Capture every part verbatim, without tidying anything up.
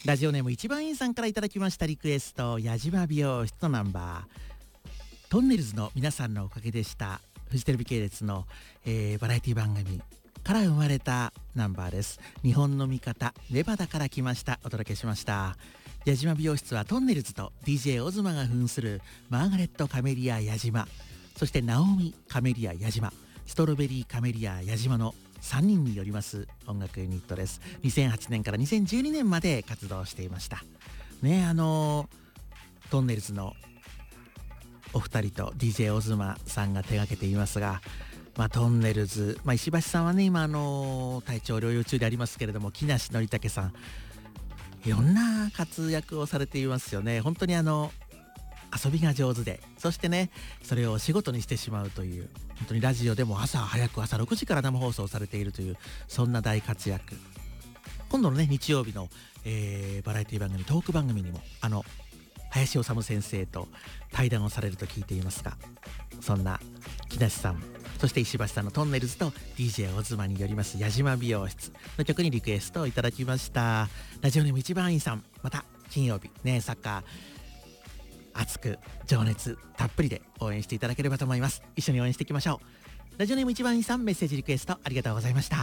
ラジオネーム一番いいさんからいただきましたリクエスト、矢島美容室のナンバー。トンネルズの皆さんのおかげでした。フジテレビ系列の、えー、バラエティ番組から生まれたナンバーです。日本の味方ネバダから来ました。お届けしました。矢島美容室はトンネルズと ディージェー オズマが扮するマーガレットカメリア矢島、そしてナオミカメリア矢島、ストロベリーカメリア矢島のさんにんによります音楽ユニットです。にせんはちねんからにせんじゅうにねんまで活動していましたね。あのー、トンネルズのお二人と ディージェー オズマさんが手掛けていますが、まあ、トンネルズ、まあ、石橋さんはね今あのー、体調療養中でありますけれども、木梨憲武さんいろんな活躍をされていますよね。本当にあの遊びが上手で、そしてねそれを仕事にしてしまうという、本当にラジオでも朝早く朝ろくじから生放送されているという、そんな大活躍。今度のね日曜日の、えー、バラエティ番組トーク番組にもあの林修先生と対談をされると聞いていますが、そんな木梨さん、そして石橋さんのトンネルズと ディージェー オズマによります矢島美容室の曲にリクエストをいただきました。ラジオネーム一番いいさん、また金曜日ねサッカー熱く情熱たっぷりで応援していただければと思います。一緒に応援していきましょう。ラジオネーム一番いいさん、メッセージリクエストありがとうございました。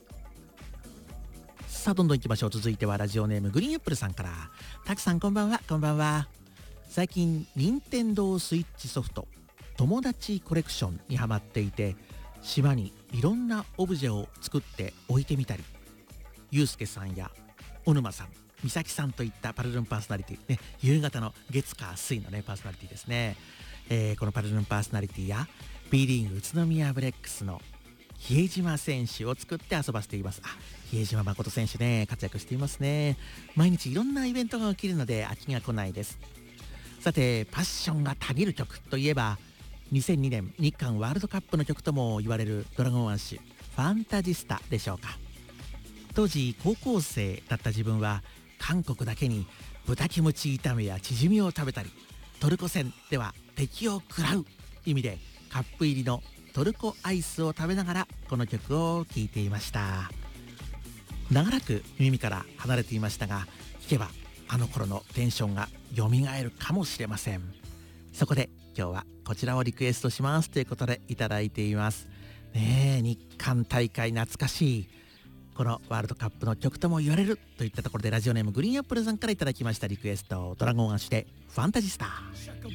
さあどんどんいきましょう。続いてはラジオネームグリーンアップルさんから。たくさんこんばんは。こんばんは。最近任天堂スイッチソフト友達コレクションにハマっていて、島にいろんなオブジェを作って置いてみたり、ゆうすけさんや小沼さん、美咲さんといったパルルンパーソナリティね、夕方の月火水のねパーソナリティですね、えー、このパルルンパーソナリティや B リーグ宇都宮ブレックスの比江島選手を作って遊ばせています。あ、比江島誠選手ね活躍していますね。毎日いろんなイベントが起きるので飽きが来ないです。さてパッションがたぎる曲といえば、にせんにねん日韓ワールドカップの曲とも言われるドラゴンアッシュファンタジスタでしょうか。当時高校生だった自分は韓国だけに豚キムチ炒めやチヂミを食べたり、トルコ戦では敵を食らう意味でカップ入りのトルコアイスを食べながらこの曲を聴いていました。長らく耳から離れていましたが、聴けばあの頃のテンションが蘇るかもしれません。そこで今日はこちらをリクエストしますということでいただいていますね。え日韓大会懐かしいこのワールドカップの曲とも言われるといったところで、ラジオネームグリーンアップルさんからいただきましたリクエスト、ドラゴンアッシュでファンタジスタ。